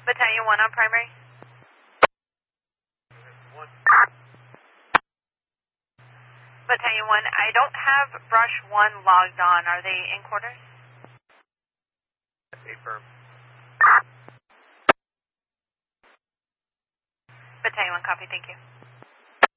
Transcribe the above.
Battalion 1 on primary. Battalion 1, I don't have Brush 1 logged on. Are they in quarters? Affirm. Battalion 1, copy, thank you.